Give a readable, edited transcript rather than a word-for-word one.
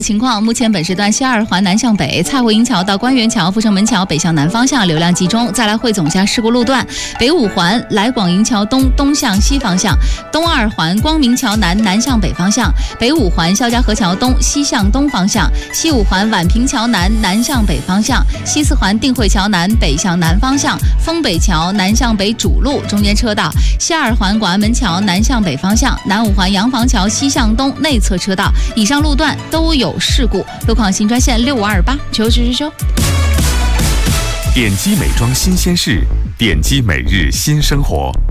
情况，目前本时段西二环南向北，蔡慧营桥到关元桥、阜成门桥北向南方向流量集中。再来汇总下事故路段：北五环来广营桥东东向西方向，东二环光明桥南南向北方向，北五环肖家河桥东西向东方向，西五环宛平桥南南向北方向，西四环定慧桥南北向南方向，丰北桥南向北主路中间车道，西二环广安门桥南向北方向，南五环洋房桥西向东内侧车道。以上路段都有事故，路况新专线65289999。 点击美妆新鲜事，点击每日新生活。